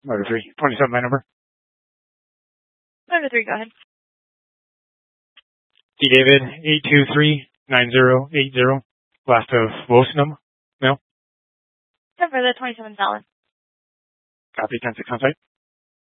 Motor 3, 27 my number. Motor 3, go ahead. D. David, 823-9080. Last of Wosenham. No? For the 27 solid. Copy, 10-6 on site.